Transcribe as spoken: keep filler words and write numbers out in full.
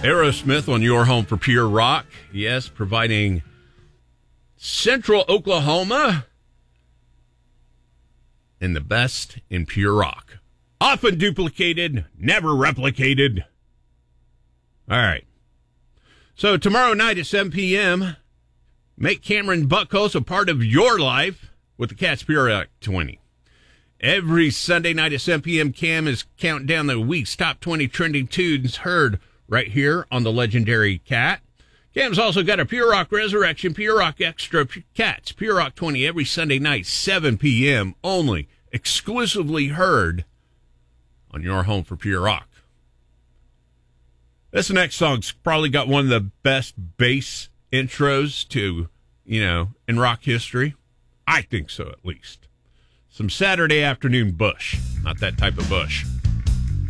Aerosmith on your home for pure rock. Yes, providing Central Oklahoma and the best in pure rock. Often duplicated, never replicated. All right. So tomorrow night at seven p.m., make Cameron Buckholz a part of your life with the Cat's Pure Rock twenty. Every Sunday night at seven p.m., Cam is counting down the week's top twenty trending tunes heard right here on the legendary Cat. Cam's also got a Pure Rock Resurrection, Pure Rock Extra, Cats, Pure Rock twenty every Sunday night, seven p.m. only, exclusively heard on your home for Pure Rock. This next song's probably got one of the best bass intros to, you know, in rock history. I think so, at least. Some Saturday Afternoon Bush. Not that type of Bush.